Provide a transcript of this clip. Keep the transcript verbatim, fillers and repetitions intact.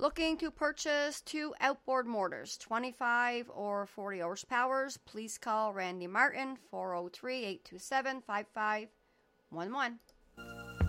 Looking to purchase two outboard motors, twenty-five or forty horsepower, please call Randy Martin, four oh three, eight two seven, five five one one.